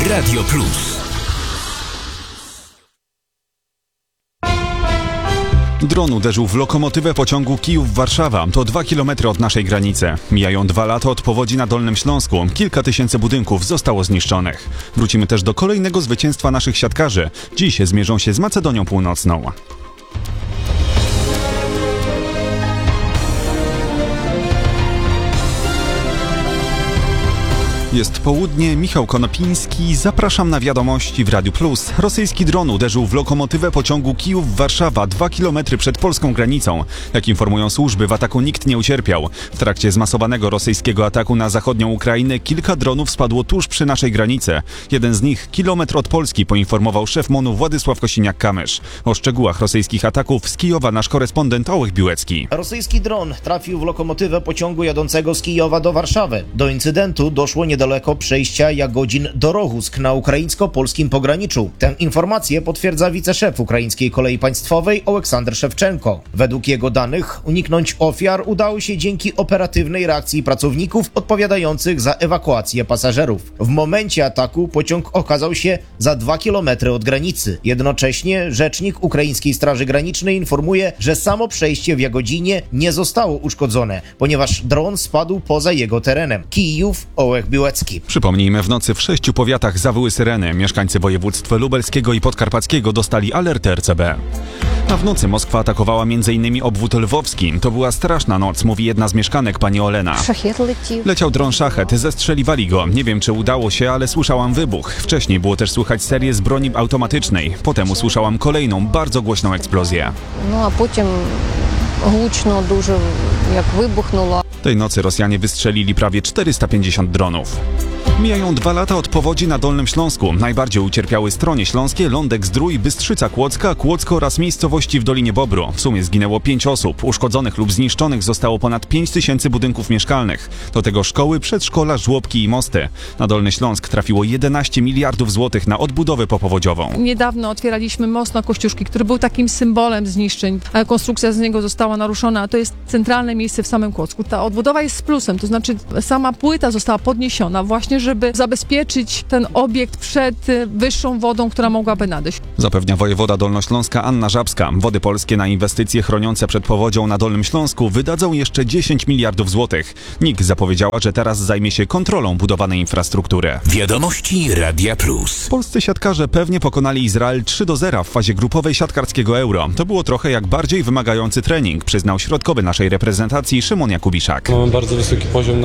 Radio Plus. Dron uderzył w lokomotywę pociągu Kijów-Warszawa. To 2 km od naszej granicy. Mijają 2 lata od powodzi na Dolnym Śląsku. Kilka tysięcy budynków zostało zniszczonych. Wrócimy też do kolejnego zwycięstwa naszych siatkarzy. Dziś zmierzą się z Macedonią Północną. Jest południe, Michał Konopiński, zapraszam na wiadomości w Radiu Plus. Rosyjski dron uderzył w lokomotywę pociągu Kijów-Warszawa 2 km przed polską granicą. Jak informują służby, w ataku nikt nie ucierpiał. W trakcie zmasowanego rosyjskiego ataku na zachodnią Ukrainę kilka dronów spadło tuż przy naszej granicy. Jeden z nich kilometr od Polski, poinformował szef MON-u Władysław Kosiniak-Kamysz. O szczegółach rosyjskich ataków z Kijowa nasz korespondent Ołech Biłecki. Rosyjski dron trafił w lokomotywę pociągu jadącego z Kijowa do Warszawy. Do incydentu doszło niedaleko przejścia Jagodzin do Rohusk na ukraińsko-polskim pograniczu. Tę informację potwierdza wiceszef Ukraińskiej Kolei Państwowej Oleksander Szewczenko. Według jego danych uniknąć ofiar udało się dzięki operatywnej reakcji pracowników odpowiadających za ewakuację pasażerów. W momencie ataku pociąg okazał się za 2 km od granicy. Jednocześnie rzecznik Ukraińskiej Straży Granicznej informuje, że samo przejście w Jagodzinie nie zostało uszkodzone, ponieważ dron spadł poza jego terenem. Kijów, Ołech Biłecki. Przypomnijmy, w nocy w 6 powiatach zawyły syreny. Mieszkańcy województw lubelskiego i podkarpackiego dostali alert RCB. A w nocy Moskwa atakowała m.in. obwód lwowski. To była straszna noc, mówi jedna z mieszkanek, pani Olena. Leciał dron szachet, zestrzeliwali go. Nie wiem, czy udało się, ale słyszałam wybuch. Wcześniej było też słychać serię z broni automatycznej. Potem usłyszałam kolejną, bardzo głośną eksplozję. No a potem głośno dużo, jak wybuchнуло. Tej nocy Rosjanie wystrzelili prawie 450 dronów. Mijają 2 lata od powodzi na Dolnym Śląsku. Najbardziej ucierpiały Stronie Śląskie, Lądek-Zdrój, Bystrzyca Kłodzka, Kłodzko oraz miejscowości w Dolinie Bobru. W sumie zginęło 5 osób. Uszkodzonych lub zniszczonych zostało ponad 5000 budynków mieszkalnych. Do tego szkoły, przedszkola, żłobki i mosty. Na Dolny Śląsk trafiło 11 miliardów złotych na odbudowę popowodziową. Niedawno otwieraliśmy most na Kościuszki, który był takim symbolem zniszczeń. Konstrukcja z niego została naruszona, a to jest centralne miejsce w samym Kłodzku. Ta odbudowa jest z plusem, to znaczy sama płyta została podniesiona właśnie, żeby zabezpieczyć ten obiekt przed wyższą wodą, która mogłaby nadejść. Zapewnia wojewoda dolnośląska Anna Żabska. Wody Polskie na inwestycje chroniące przed powodzią na Dolnym Śląsku wydadzą jeszcze 10 miliardów złotych. NIK zapowiedziała, że teraz zajmie się kontrolą budowanej infrastruktury. Wiadomości Radia Plus. Polscy siatkarze pewnie pokonali Izrael 3-0 w fazie grupowej siatkarskiego Euro. To było trochę jak bardziej wymagający trening, przyznał środkowy naszej reprezentacji Szymon Jakubiszak. Mamy bardzo wysoki poziom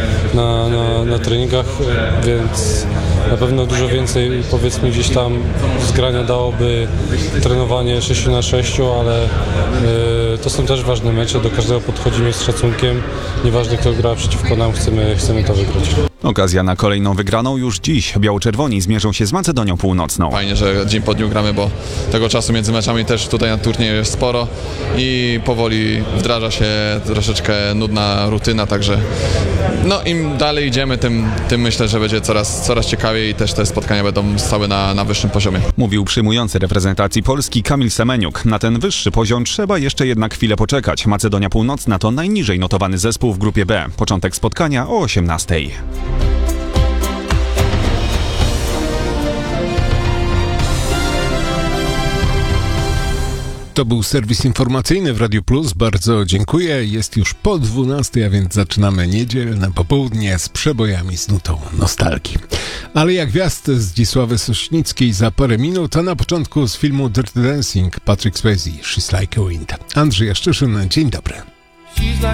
na treningach, więc na pewno dużo więcej, powiedzmy, gdzieś tam zgrania dałoby trenowanie 6-6, ale to są też ważne mecze, do każdego podchodzimy z szacunkiem, nieważne kto gra przeciwko nam, chcemy to wygrać. Okazja na kolejną wygraną już dziś. Biało-czerwoni zmierzą się z Macedonią Północną. Fajnie, że dzień po dniu gramy, bo tego czasu między meczami też tutaj na turnieju jest sporo i powoli wdraża się troszeczkę nudna rutyna, także no im dalej idziemy, tym myślę, że będzie coraz ciekawiej i też te spotkania będą stały na wyższym poziomie. Mówił przyjmujący reprezentacji Polski Kamil Semeniuk. Na ten wyższy poziom trzeba jeszcze jednak chwilę poczekać. Macedonia Północna to najniżej notowany zespół w grupie B. Początek spotkania o 18:00. To był serwis informacyjny w Radiu Plus. Bardzo dziękuję. Jest już po 12:00, a więc zaczynamy niedzielne popołudnie z przebojami z nutą nostalgii. Ale jak gwiazd Zdzisławy Sośnickiej za parę minut, a na początku z filmu Dirty Dancing Patrick Swayze, She's Like a Wind. Andrzej Jaszczyszyn, dzień dobry.